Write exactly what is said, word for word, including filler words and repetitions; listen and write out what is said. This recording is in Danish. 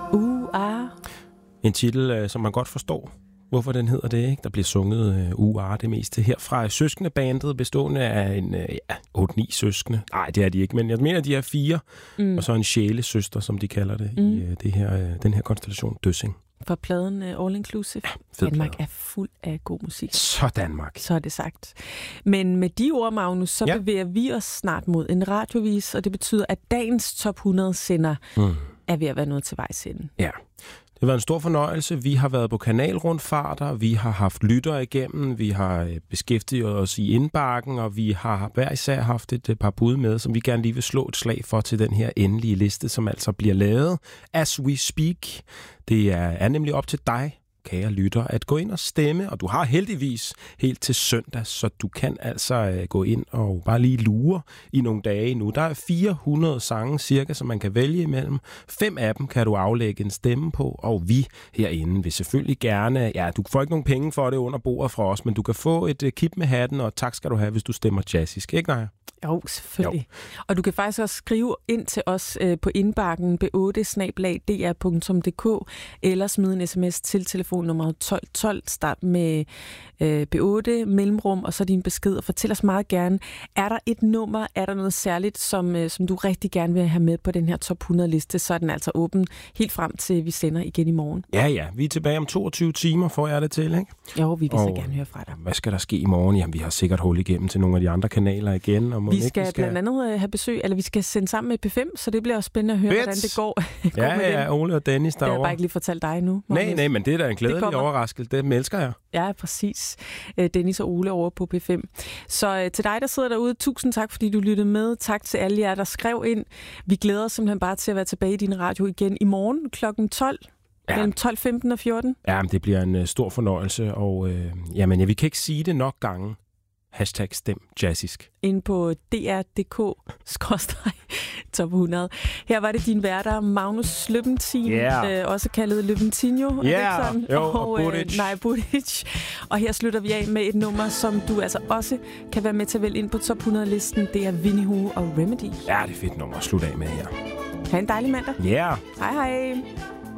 Uh, ah. En titel, som man godt forstår, hvorfor den hedder det, ikke? Der bliver sunget uh, uh, ah, det meste herfra. Søskendebandet bestående af en, uh, ja, otte ni søskende. Nej, det er de ikke, men jeg mener, de er fire. Mm. Og så en sjælesøster, som de kalder det, mm. i uh, det her, uh, den her konstellation, Døssing. For pladen uh, All Inclusive. Ja, Danmark plade. er fuld af god musik. Så Danmark. Så er det sagt. Men med de ord, Magnus, så ja. bevæger vi os snart mod en radiovis, og det betyder, at dagens top hundrede sender mm. er ved at være noget til vejs ende. Ja. Det har været en stor fornøjelse. Vi har været på kanalrundfarter, vi har haft lytter igennem, vi har beskæftiget os i indbakken, og vi har hver især haft et par bud med, som vi gerne lige vil slå et slag for til den her endelige liste, som altså bliver lavet as we speak. Det er, er nemlig op til dig, kære lytter, at gå ind og stemme, og du har heldigvis helt til søndag, så du kan altså uh, gå ind og bare lige lure i nogle dage nu. Der er fire hundrede sange cirka, som man kan vælge imellem. Fem af dem kan du aflægge en stemme på, og vi herinde vil selvfølgelig gerne, ja, du får ikke nogen penge for det under bordet fra os, men du kan få et uh, kip med hatten, og tak skal du have, hvis du stemmer jazzisk, ikke nej? Jo, selvfølgelig. Jo. Og du kan faktisk også skrive ind til os øh, på indbakken b otte snabel-a d r punktum d k eller smide en sms til telefonnummer tolv tolv. Start med øh, b otte, mellemrum, og så din besked. Og fortæl os meget gerne, er der et nummer, er der noget særligt, som, øh, som du rigtig gerne vil have med på den her top hundrede liste, så er den altså åben helt frem til, vi sender igen i morgen. Ja, ja. Vi er tilbage om toogtyve timer, får jeg det til, ikke? Jo, vi vil og så gerne høre fra dig. Hvad skal der ske i morgen? Jamen, vi har sikkert hul igennem til nogle af de andre kanaler igen. Og Vi skal, vi skal blandt andet have besøg, eller vi skal sende sammen med P fem, så det bliver også spændende at høre, Fedt. hvordan det går. går ja, med ja, dem. Ole og Dennis derovre. Det har jeg bare ikke lige fortalt dig nu. Magnus. Nej, nej, men det er da en glædelig overraskelse. Det elsker jeg. Ja, præcis. Dennis og Ole over på P fem. Så til dig, der sidder derude, tusind tak, fordi du lyttede med. Tak til alle jer, der skrev ind. Vi glæder os simpelthen bare til at være tilbage i din radio igen i morgen klokken tolv. Ja. Mellem tolv femten og fjorten. Ja, det bliver en uh, stor fornøjelse, og øh, jamen, ja, vi kan ikke sige det nok gange. Hashtag stem jazzisk. Ind på d r punktum d k skråstreg top hundrede. Her var det din værter, Magnus Løbentin, yeah. øh, også kaldet Løbentinho. Yeah. Jo, og, og Budic. Øh, nej, Budic. Og her slutter vi af med et nummer, som du altså også kan være med til at vælge ind på top hundrede-listen. Det er Winnie Hu og Remedy. Ja, det er fedt nummer at slutte af med her. Ha' en dejlig mandag. Ja. Yeah. Hej hej.